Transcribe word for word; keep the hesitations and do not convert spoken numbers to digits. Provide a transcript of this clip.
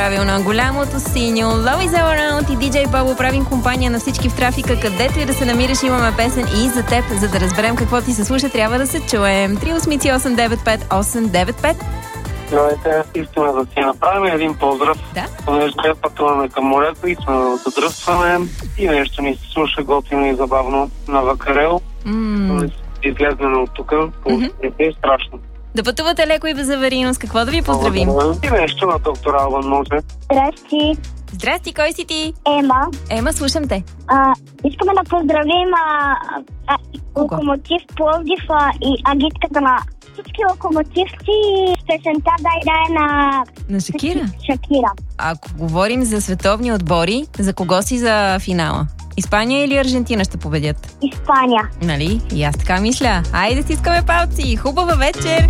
Правилно, голямото синьо, Love is all around и диджей Бобо правим компания на всички в трафика, където и да се намираш, имаме песен и за теб. За да разберем какво ти се слуша, трябва да се чуем. три осем осем девет пет осем девет пет. Здравейте, искаме да си направим един поздрав. Да. Понеже пътуваме към морето и сме да задръстваме и нещо ни се слуша готино и забавно на Вакарел. Mm. Излезнем от тук, mm-hmm. е страшно. Да пътувате леко и безаварийно. С какво да ви поздравим? И нещо на доктор Албан може. Здрасти. Здрасти, кой си ти? Ема. Ема, слушам те. А, искаме да поздравим а, а, Локомотив Пловдив а, и агитката на всички локомотивци с песента "Дай дай" на... На Шакира? Шакира. Ако говорим за световни отбори, за кого си за финала? Испания или Аржентина ще победят? Испания. Нали? И аз така мисля. Айде, стискаме палци. Хубава вечер!